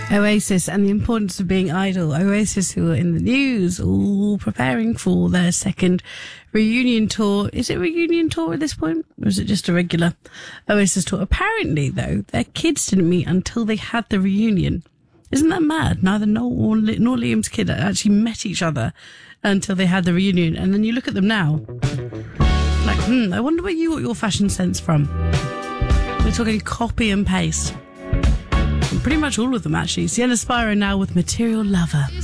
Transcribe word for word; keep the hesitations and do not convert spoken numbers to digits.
Oasis and the importance of being idle. Oasis, who are in the news, all preparing for their second reunion tour. Is it a reunion tour at this point? Or is it just a regular Oasis tour? Apparently, though, their kids didn't meet until they had the reunion. Isn't that mad? Neither Noel nor Liam's kid actually met each other until they had the reunion. And then you look at them now, like, hmm, I wonder where you got your fashion sense from. We're talking copy and paste. And pretty much all of them, actually. Sienna Spiro now with Material Lover.